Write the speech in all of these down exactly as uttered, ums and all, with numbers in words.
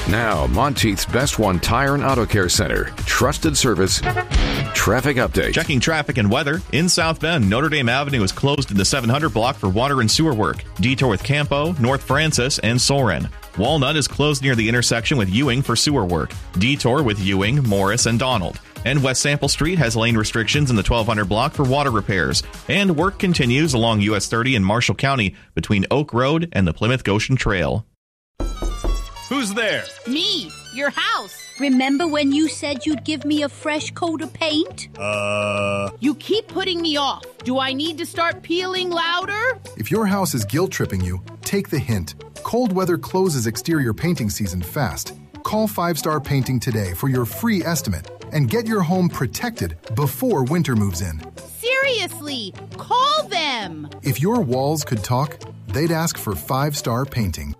Now, Monteith's Best One Tire and Auto Care Center. Trusted service. Traffic update. Checking traffic and weather. In South Bend, Notre Dame Avenue is closed in the seven hundred block for water and sewer work. Detour with Campo, North Francis, and Soren. Walnut is closed near the intersection with Ewing for sewer work. Detour with Ewing, Morris, and Donald. And West Sample Street has lane restrictions in the twelve hundred block for water repairs. And work continues along U S thirty in Marshall County between Oak Road and the Plymouth Goshen Trail. Who's there? Me, your house. Remember when you said you'd give me a fresh coat of paint? Uh... You keep putting me off. Do I need to start peeling louder? If your house is guilt-tripping you, take the hint. Cold weather closes exterior painting season fast. Call Five Star Painting today for your free estimate and get your home protected before winter moves in. Seriously, call them. If your walls could talk, they'd ask for Five Star Painting.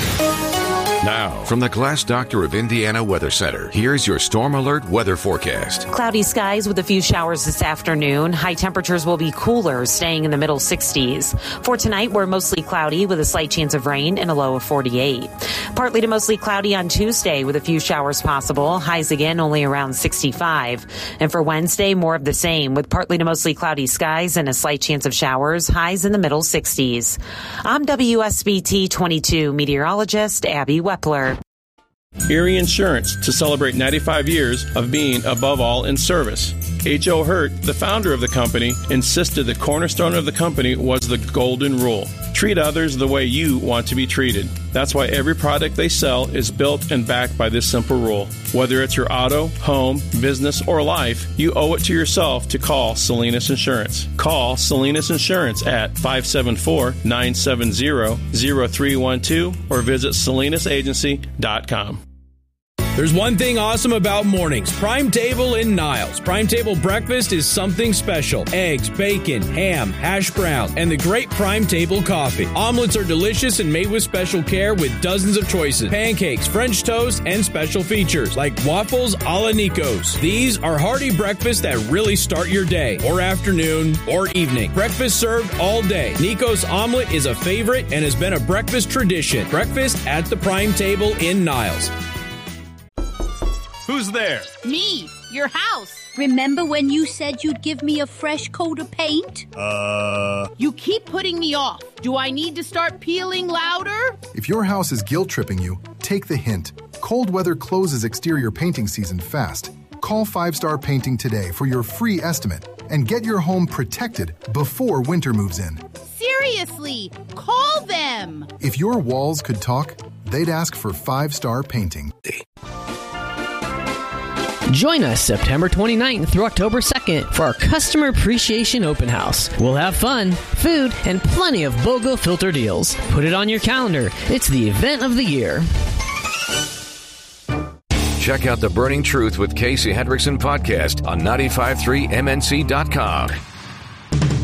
Now, from the Glass Doctor of Indiana Weather Center, here's your Storm Alert weather forecast. Cloudy skies with a few showers this afternoon. High temperatures will be cooler, staying in the middle sixties. For tonight, we're mostly cloudy with a slight chance of rain and a low of forty-eight. Partly to mostly cloudy on Tuesday with a few showers possible. Highs again only around sixty-five. And for Wednesday, more of the same with partly to mostly cloudy skies and a slight chance of showers. Highs in the middle sixties. I'm W S B T twenty-two meteorologist Abby Wepler. Erie Insurance to celebrate ninety-five years of being above all in service. H O. Hurt, the founder of the company, insisted the cornerstone of the company was the golden rule. Treat others the way you want to be treated. That's why every product they sell is built and backed by this simple rule. Whether it's your auto, home, business, or life, you owe it to yourself to call Salinas Insurance. Call Salinas Insurance at five seven four, nine seven zero, zero three one two or visit salinas agency dot com. There's one thing awesome about mornings. Prime Table in Niles. Prime Table breakfast is something special. Eggs, bacon, ham, hash brown, and the great Prime Table coffee. Omelets are delicious and made with special care with dozens of choices. Pancakes, French toast, and special features like waffles a la Nico's. These are hearty breakfasts that really start your day or afternoon or evening. Breakfast served all day. Nico's omelet is a favorite and has been a breakfast tradition. Breakfast at the Prime Table in Niles. Who's there? Me, your house. Remember when you said you'd give me a fresh coat of paint? Uh... You keep putting me off. Do I need to start peeling louder? If your house is guilt-tripping you, take the hint. Cold weather closes exterior painting season fast. Call Five Star Painting today for your free estimate and get your home protected before winter moves in. Seriously, call them. If your walls could talk, they'd ask for Five Star Painting. Join us September twenty-ninth through October second for our Customer Appreciation Open House. We'll have fun, food, and plenty of BOGO filter deals. Put it on your calendar. It's the event of the year. Check out the Burning Truth with Casey Hendrickson podcast on nine five three M N C dot com.